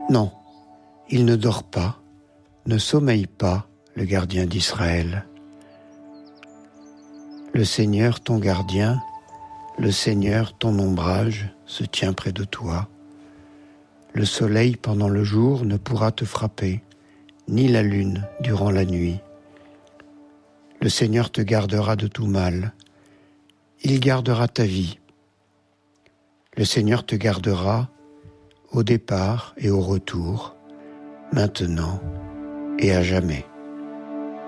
Non, il ne dort pas, ne sommeille pas, le gardien d'Israël. Le Seigneur, ton gardien, le Seigneur, ton ombrage, se tient près de toi. Le soleil pendant le jour ne pourra te frapper, ni la lune durant la nuit. Le Seigneur te gardera de tout mal. Il gardera ta vie. Le Seigneur te gardera au départ et au retour, maintenant et à jamais.